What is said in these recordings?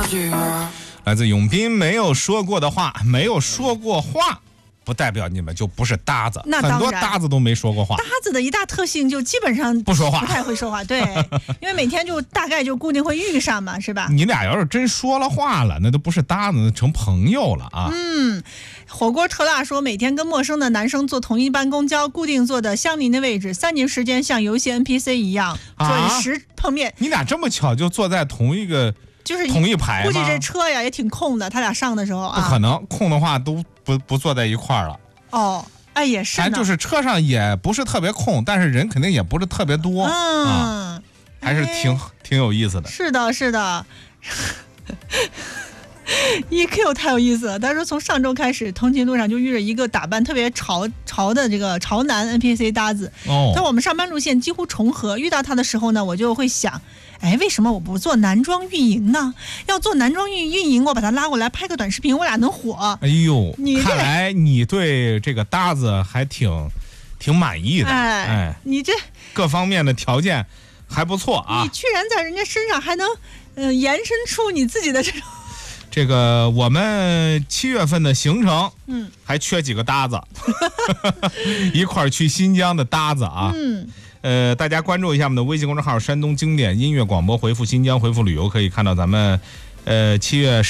来自永斌，没有说过的话，没有说过话，不代表你们就不是搭子。 那当然， 很多搭子都没说过话。 搭子的一大特性就基本上不说话， 不太会说话。对，因为每天就大概就固定会遇上嘛，是吧？ 你俩要是真说了话了，那都不是搭子，那成朋友了啊。 火锅特辣说，每天跟陌生的男生坐同一班公交，固定坐的相邻的位置，3年时间像游戏 NPC 一样准时碰面。 你俩这么巧就坐在同一个， 就是同一排吗？ 估计这车呀也挺空的，他俩上的时候啊， 不可能空的话都不坐在一块儿了。 哦，哎，也是呢， 就是车上也不是特别空，但是人肯定也不是特别多，还是挺有意思的。 是的，是的。EQ 太有意思了，他说从上周开始，通勤路上就遇着一个打扮特别潮的这个潮男 NPC 搭子。他说我们上班路线几乎重合，遇到他的时候呢，我就会想，哎，为什么我不做男装运营呢？要做男装运营，我把他拉过来拍个短视频，我俩能火。 哎呦，看来你对这个搭子还挺满意的。哎， 你这各方面的条件还不错啊。 你居然在人家身上还能延伸出你自己的这种。 这个我们7月份的行程，还缺几个搭子，一块儿去新疆的搭子啊。大家关注一下我们的微信公众号“山东经典音乐广播”，回复新疆，回复旅游，可以看到咱们7月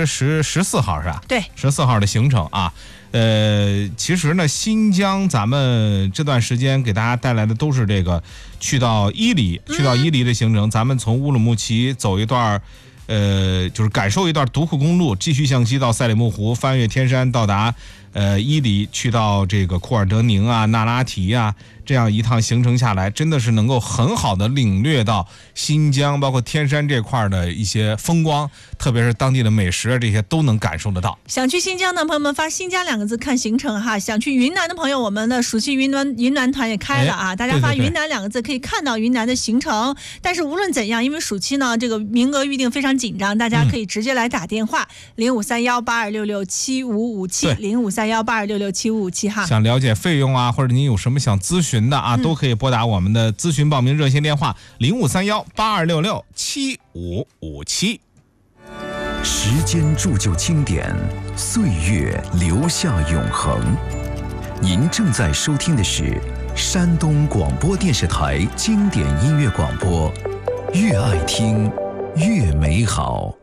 14号是吧？对，14号的行程啊。其实呢，新疆咱们这段时间给大家带来的都是这个去到伊犁的行程。咱们从乌鲁木齐走一段。就是感受一段独库公路，继续向西到赛里木湖，翻越天山，到达伊犁，去到这个库尔德宁啊、那拉提啊，这样一趟行程下来，真的是能够很好的领略到新疆包括天山这块的一些风光，特别是当地的美食，这些都能感受得到。 想去新疆的朋友们发新疆2个字看行程哈，想去云南的朋友，我们的暑期云南团也开了啊，大家发云南2个字可以看到云南的行程。但是无论怎样，因为暑期呢这个名额预定非常紧张，大家可以直接来打电话053182667557，053182667557哈。 想了解费用啊，或者您有什么想咨询的啊，都可以拨打我们的咨询报名热线电话053182667557。 时间铸就经典，岁月留下永恒。您正在收听的是山东广播电视台经典音乐广播，越爱听越美好。